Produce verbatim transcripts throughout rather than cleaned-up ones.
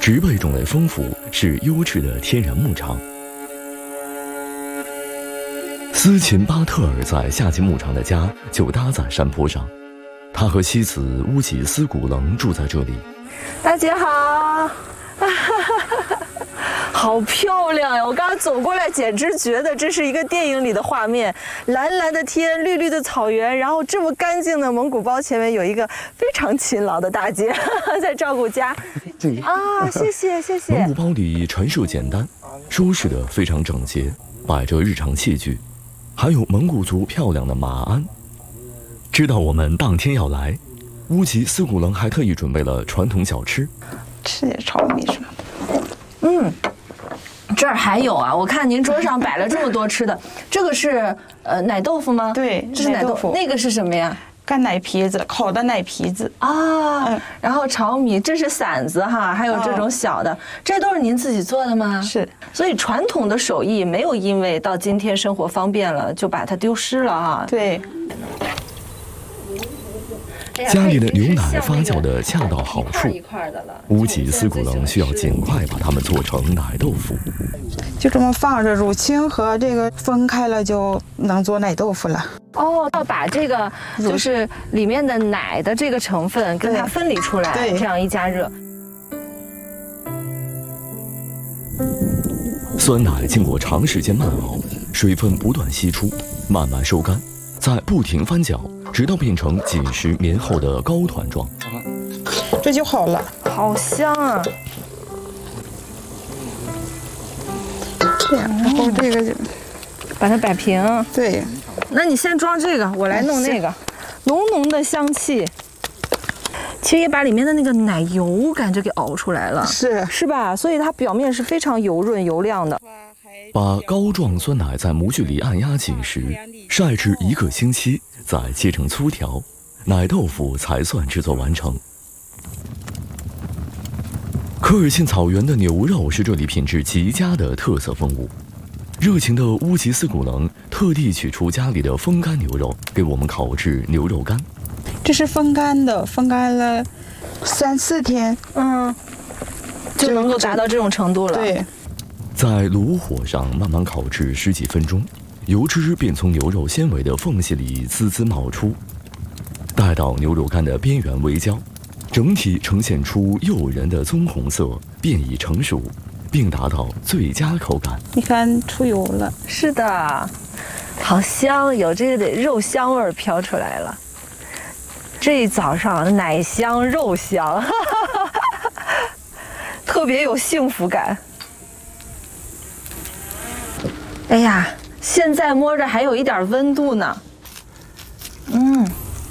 植被种类丰富，是优质的天然牧场。斯琴巴特尔在夏季牧场的家就搭在山坡上，他和妻子乌吉斯古棱住在这里。 大姐好，好漂亮呀！我刚刚走过来，简直觉得这是一个电影里的画面。蓝蓝的天，绿绿的草原，然后这么干净的蒙古包前面有一个非常勤劳的大姐在照顾家。啊，谢谢谢谢。 蒙古包里陈设简单，收拾得非常整洁，摆着日常器具，还有蒙古族漂亮的马鞍。知道我们当天要来，乌吉斯古棱还特意准备了传统小吃， 吃点炒米什么的。 嗯。这儿还有啊！我看您桌上摆了这么多吃的，这个是呃奶豆腐吗？ 对， 这是奶豆腐。那个是什么呀？ 干奶皮子，烤的奶皮子啊。嗯、然后炒米，这是馓子哈，还有这种小的，哦、这都是您自己做的吗？ 是。所以传统的手艺没有因为到今天生活方便了就把它丢失了哈。 对。 家里的牛奶发酵的恰到好处，乌吉斯古棱需要尽快把它们做成奶豆腐。 就这么放着，乳清和这个分开了就能做奶豆腐了。 哦，要把这个就是里面的奶的这个成分跟它分离出来，这样一加热。 酸奶经过长时间慢熬，水分不断析出，慢慢收干，再不停翻搅，直到变成紧实绵厚的糕团状， 这就好了。 好香啊！ 这样，然后这个就把它摆平。 对， 那你先装这个，我来弄那个，浓浓的香气。其实也把里面的那个奶油感觉给熬出来了， 是是吧？所以它表面是非常油润油亮的。 把膏状酸奶在模具里按压紧实，晒至一个星期，再切成粗条，奶豆腐才算制作完成。科尔沁草原的牛肉是这里品质极佳的特色风物。热情的乌吉斯古棱特地取出家里的风干牛肉，给我们烤制牛肉干。 这是风干的，风干了三四天， 嗯，就能够达到这种程度了。 对。 在炉火上慢慢烤制十几分钟，油脂便从牛肉纤维的缝隙里滋滋冒出。待到牛肉干的边缘微焦，整体呈现出诱人的棕红色，便已成熟，并达到最佳口感。 你看出油了。 是的，好香，有这个肉香味儿飘出来了。这一早上奶香肉香，特别有幸福感。哎呀，现在摸着还有一点温度呢。嗯，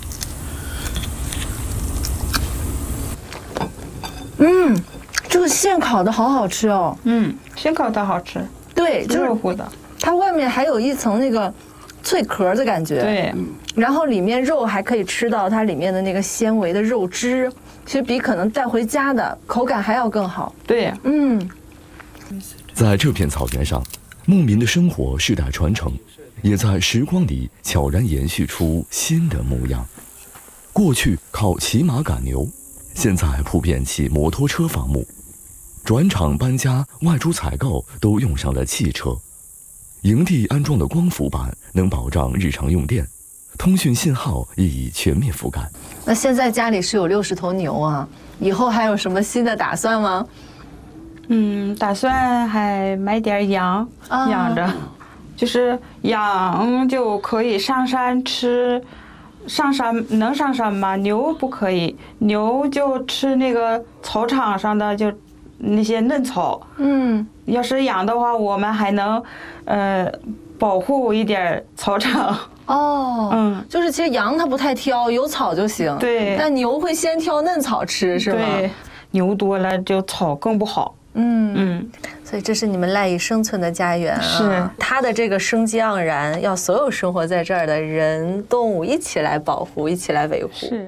嗯，这个现烤的好好吃哦。 嗯，现烤的好吃。 对，就是热乎的。 它外面还有一层那个脆壳的感觉。 对。 然后里面肉还可以吃到它里面的那个纤维的肉汁，其实比可能带回家的口感还要更好。 对。 嗯， 在这片草原上，牧民的生活世代传承，也在时光里悄然延续出新的模样。过去靠骑马赶牛，现在普遍骑摩托车放牧，转场搬家、外出采购都用上了汽车。营地安装的光伏板能保障日常用电，通讯信号亦已全面覆盖。 那现在家里是有六十头牛啊，以后还有什么新的打算吗？ 嗯，打算还买点羊、啊、养着，就是羊就可以上山吃，上山能上山吗？牛不可以，牛就吃那个草场上的就那些嫩草。嗯，要是羊的话，我们还能，呃，保护一点草场。 哦，嗯，就是其实羊它不太挑，有草就行。 对， 但牛会先挑嫩草吃，是吗？ 对，牛多了就草更不好。嗯嗯， 所以这是你们赖以生存的家园啊！ 是它的这个生机盎然，要所有生活在这儿的人、动物一起来保护，一起来维护。 是。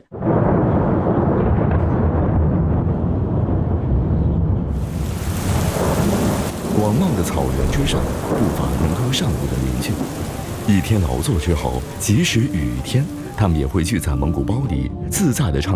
广袤的草原之上，不乏能歌善舞的邻居。一天劳作之后，即使雨天，他们也会聚在蒙古包里，自在地唱